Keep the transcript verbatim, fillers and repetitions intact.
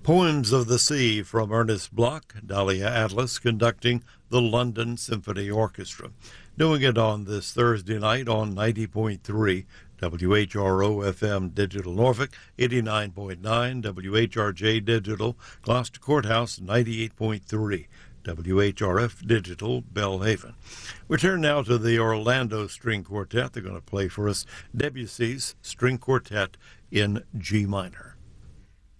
Poems of the Sea from Ernest Bloch, Dahlia Atlas conducting the London Symphony Orchestra. Doing it on this Thursday night on ninety point three W H R O F M Digital Norfolk, eighty-nine point nine W H R J Digital, Gloucester Courthouse, ninety-eight point three W H R F Digital, Belhaven. We turn now to the Orlando String Quartet. They're going to play for us Debussy's String Quartet in G minor.